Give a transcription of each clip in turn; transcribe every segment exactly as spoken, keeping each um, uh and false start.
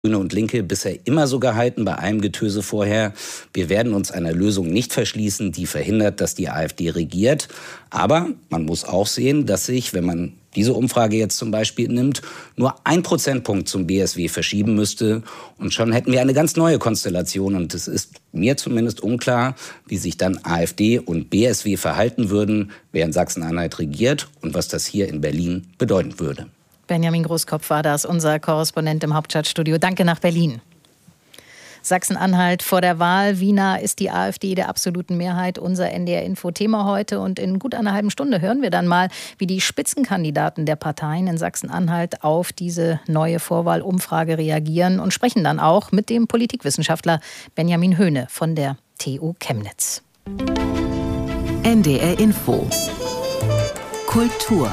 Grüne und Linke bisher immer so gehalten, bei allem Getöse vorher. Wir werden uns einer Lösung nicht verschließen, die verhindert, dass die AfD regiert. Aber man muss auch sehen, dass sich, wenn man diese Umfrage jetzt zum Beispiel nimmt, nur ein Prozentpunkt zum B S W verschieben müsste. Und schon hätten wir eine ganz neue Konstellation. Und es ist mir zumindest unklar, wie sich dann AfD und B S W verhalten würden, während Sachsen-Anhalt regiert und was das hier in Berlin bedeuten würde. Benjamin Großkopf war das, unser Korrespondent im Hauptstadtstudio. Danke nach Berlin. Sachsen-Anhalt vor der Wahl. Wie nah ist die AfD der absoluten Mehrheit? Unser N D R-Info-Thema heute. Und in gut einer halben Stunde hören wir dann mal, wie die Spitzenkandidaten der Parteien in Sachsen-Anhalt auf diese neue Vorwahlumfrage reagieren und sprechen dann auch mit dem Politikwissenschaftler Benjamin Höhne von der T U Chemnitz. N D R-Info. Kultur.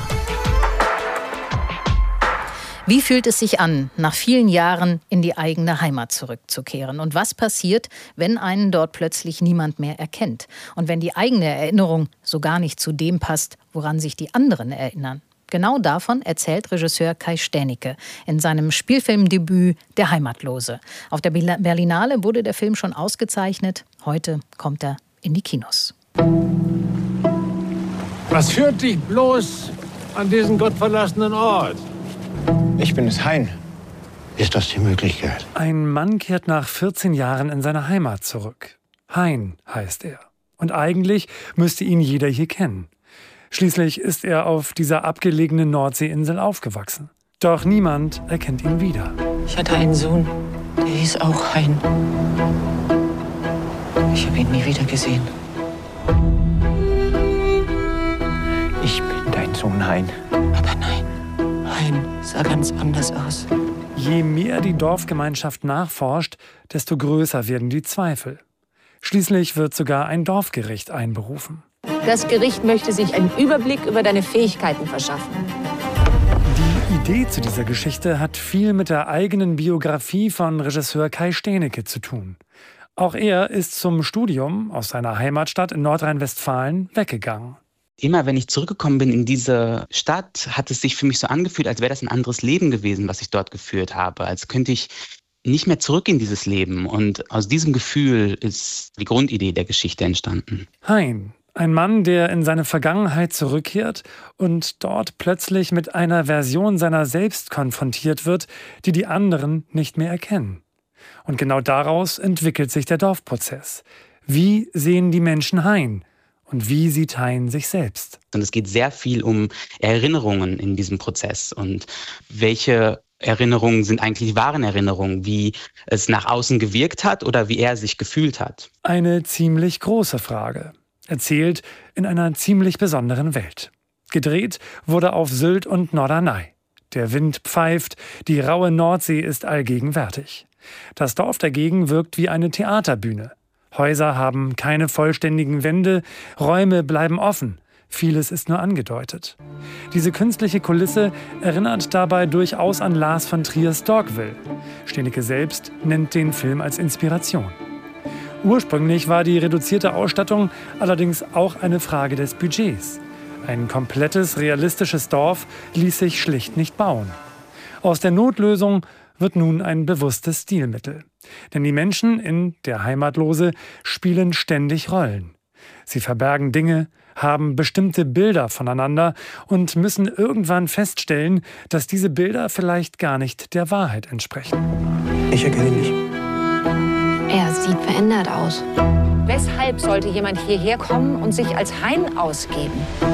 Wie fühlt es sich an, nach vielen Jahren in die eigene Heimat zurückzukehren? Und was passiert, wenn einen dort plötzlich niemand mehr erkennt? Und wenn die eigene Erinnerung so gar nicht zu dem passt, woran sich die anderen erinnern? Genau davon erzählt Regisseur Kai Stänicke in seinem Spielfilmdebüt Der Heimatlose. Auf der Berlinale wurde der Film schon ausgezeichnet. Heute kommt er in die Kinos. Was führt dich bloß an diesen gottverlassenen Ort? Ich bin es, Hein. Ist das die Möglichkeit? Ein Mann kehrt nach vierzehn Jahren in seine Heimat zurück. Hein heißt er. Und eigentlich müsste ihn jeder hier kennen. Schließlich ist er auf dieser abgelegenen Nordseeinsel aufgewachsen. Doch niemand erkennt ihn wieder. Ich hatte einen Sohn, der hieß auch Hein. Ich habe ihn nie wieder gesehen. Ich bin dein Sohn, Hein. Aber nein. Hein sah ganz anders aus. Je mehr die Dorfgemeinschaft nachforscht, desto größer werden die Zweifel. Schließlich wird sogar ein Dorfgericht einberufen. Das Gericht möchte sich einen Überblick über deine Fähigkeiten verschaffen. Die Idee zu dieser Geschichte hat viel mit der eigenen Biografie von Regisseur Kai Stänicke zu tun. Auch er ist zum Studium aus seiner Heimatstadt in Nordrhein-Westfalen weggegangen. Immer wenn ich zurückgekommen bin in diese Stadt, hat es sich für mich so angefühlt, als wäre das ein anderes Leben gewesen, was ich dort geführt habe. Als könnte ich nicht mehr zurück in dieses Leben. Und aus diesem Gefühl ist die Grundidee der Geschichte entstanden. Hein, ein Mann, der in seine Vergangenheit zurückkehrt und dort plötzlich mit einer Version seiner selbst konfrontiert wird, die die anderen nicht mehr erkennen. Und genau daraus entwickelt sich der Dorfprozess. Wie sehen die Menschen Hein? Und wie sieht Hein sich selbst? Und es geht sehr viel um Erinnerungen in diesem Prozess. Und welche Erinnerungen sind eigentlich wahren Erinnerungen? Wie es nach außen gewirkt hat oder wie er sich gefühlt hat? Eine ziemlich große Frage. Erzählt in einer ziemlich besonderen Welt. Gedreht wurde auf Sylt und Norderney. Der Wind pfeift, die raue Nordsee ist allgegenwärtig. Das Dorf dagegen wirkt wie eine Theaterbühne. Häuser haben keine vollständigen Wände, Räume bleiben offen. Vieles ist nur angedeutet. Diese künstliche Kulisse erinnert dabei durchaus an Lars von Triers Dogville. Stänicke selbst nennt den Film als Inspiration. Ursprünglich war die reduzierte Ausstattung allerdings auch eine Frage des Budgets. Ein komplettes, realistisches Dorf ließ sich schlicht nicht bauen. Aus der Notlösung wird nun ein bewusstes Stilmittel. Denn die Menschen in Der Heimatlose spielen ständig Rollen. Sie verbergen Dinge, haben bestimmte Bilder voneinander und müssen irgendwann feststellen, dass diese Bilder vielleicht gar nicht der Wahrheit entsprechen. Ich erkenne ihn nicht. Er sieht verändert aus. Weshalb sollte jemand hierher kommen und sich als Hein ausgeben?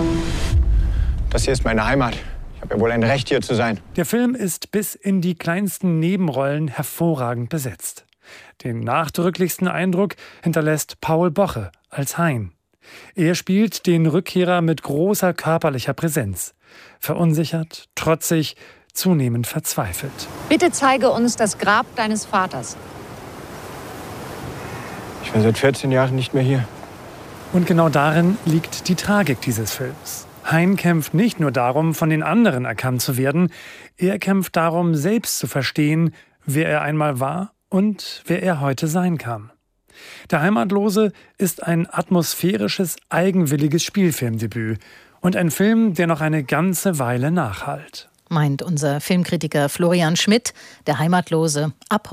Das hier ist meine Heimat. Ich habe ja wohl ein Recht, hier zu sein. Der Film ist bis in die kleinsten Nebenrollen hervorragend besetzt. Den nachdrücklichsten Eindruck hinterlässt Paul Boche als Hein. Er spielt den Rückkehrer mit großer körperlicher Präsenz. Verunsichert, trotzig, zunehmend verzweifelt. Bitte zeige uns das Grab deines Vaters. Ich bin seit vierzehn Jahren nicht mehr hier. Und genau darin liegt die Tragik dieses Films. Hein kämpft nicht nur darum, von den anderen erkannt zu werden, er kämpft darum, selbst zu verstehen, wer er einmal war und wer er heute sein kann. Der Heimatlose ist ein atmosphärisches, eigenwilliges Spielfilmdebüt und ein Film, der noch eine ganze Weile nachhallt. meint unser Filmkritiker Florian Schmidt, der Heimatlose, ab